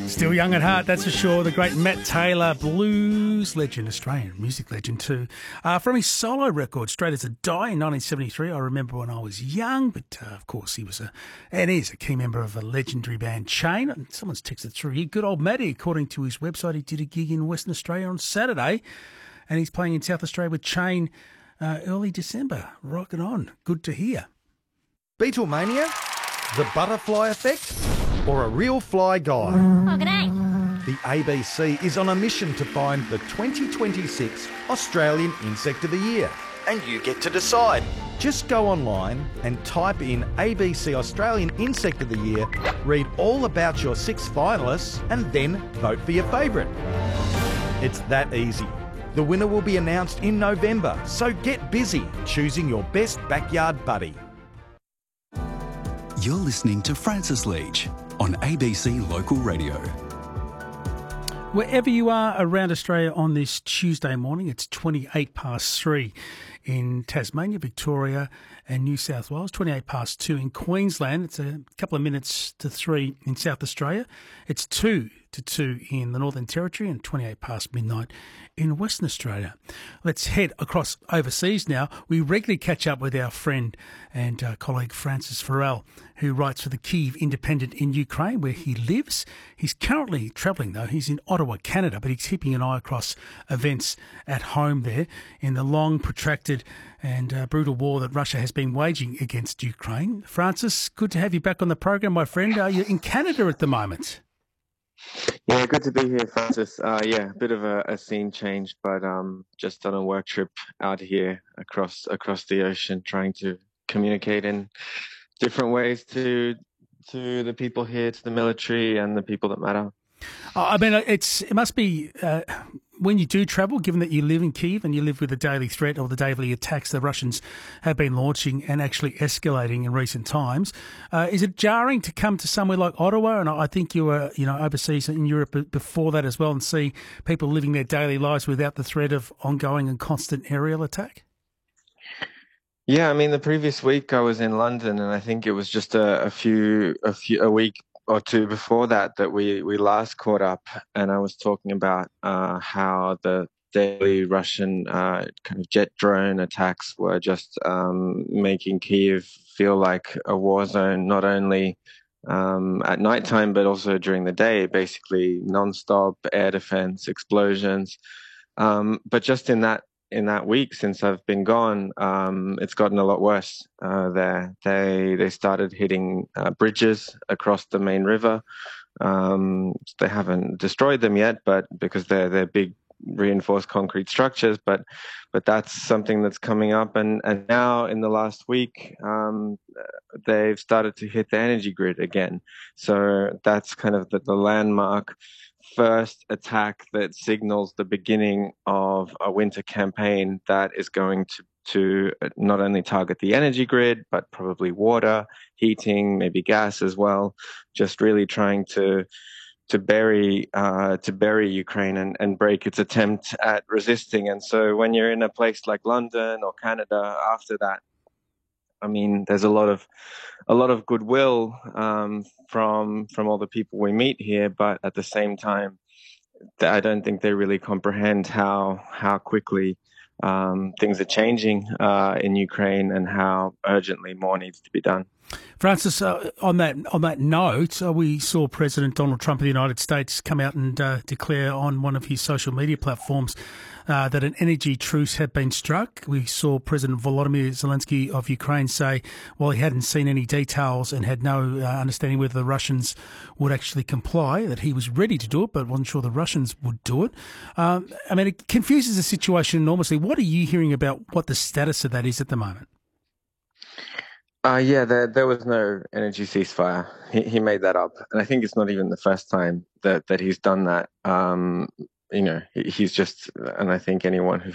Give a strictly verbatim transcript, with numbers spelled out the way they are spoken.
Still young at heart, that's for sure. The great Matt Taylor, blues legend, Australian music legend too. Uh, from his solo record, Straight as a Die in nineteen seventy-three, I remember when I was young, but uh, of course he was a, and is a key member of a legendary band, Chain. And someone's texted through here. Good old Matty, according to his website, he did a gig in Western Australia on Saturday, and he's playing in South Australia with Chain uh, early December. Rocking on. Good to hear. Beatlemania? The Butterfly Effect? Or a real fly guy? Oh, g'day. The A B C is on a mission to find the twenty twenty-six Australian Insect of the Year. And you get to decide. Just go online and type in A B C Australian Insect of the Year, read all about your six finalists, and then vote for your favourite. It's that easy. The winner will be announced in November, so get busy choosing your best backyard buddy. You're listening to Francis Leach on A B C Local Radio. Wherever you are around Australia on this Tuesday morning, it's twenty-eight past three in Tasmania, Victoria and New South Wales, twenty-eight past two in Queensland. It's a couple of minutes to three in South Australia. It's two to two in the Northern Territory and twenty-eight past midnight in Western Australia. Let's head across overseas now. We regularly catch up with our friend and uh, colleague Francis Farrell, who writes for the Kyiv Independent in Ukraine, where he lives. He's currently travelling, though. He's in Ottawa, Canada, but he's keeping an eye across events at home there in the long, protracted and uh, brutal war that Russia has been waging against Ukraine. Francis, good to have you back on the program, my friend. Are you in Canada at the moment? Yeah, good to be here, Francis. Uh, yeah, a bit of a, a scene change, but um, just on a work trip out here across across the ocean, trying to communicate in different ways to to the people here, to the military and the people that matter. I mean, it's it must be uh, when you do travel, given that you live in Kyiv and you live with the daily threat or the daily attacks the Russians have been launching and actually escalating in recent times. Uh, is it jarring to come to somewhere like Ottawa? And I think you were, you know, overseas in Europe before that as well, and see people living their daily lives without the threat of ongoing and constant aerial attack? Yeah, I mean, the previous week I was in London, and I think it was just a, a few, a few, a week or two before that that we, we last caught up, and I was talking about uh, how the daily Russian uh, kind of jet drone attacks were just um, making Kyiv feel like a war zone, not only um, at nighttime but also during the day, basically non-stop air defense, explosions. Um, but just in that in that week since I've been gone, um, it's gotten a lot worse uh, there. They they started hitting uh, bridges across the main river. Um, they haven't destroyed them yet, but because they're they're big reinforced concrete structures. But but that's something that's coming up. And and now in the last week, um, they've started to hit the energy grid again. So that's kind of the, the landmark first attack that signals the beginning of a winter campaign that is going to, to not only target the energy grid, but probably water, heating, maybe gas as well, just really trying to to bury uh, to bury Ukraine and, and break its attempt at resisting. And so when you're in a place like London or Canada after that, I mean, there's a lot of a lot of goodwill um, from from all the people we meet here, but at the same time, I don't think they really comprehend how how quickly um, things are changing uh, in Ukraine and how urgently more needs to be done. Francis, uh, on that on that note, uh, we saw President Donald Trump of the United States come out and uh, declare on one of his social media platforms uh, that an energy truce had been struck. We saw President Volodymyr Zelensky of Ukraine say, while he hadn't seen any details and had no uh, understanding whether the Russians would actually comply, that he was ready to do it, but wasn't sure the Russians would do it. Um, I mean, it confuses the situation enormously. What are you hearing about what the status of that is at the moment? Uh, yeah, there there was no energy ceasefire. He he made that up, and I think it's not even the first time that, that he's done that. Um, you know, he, he's just, and I think anyone who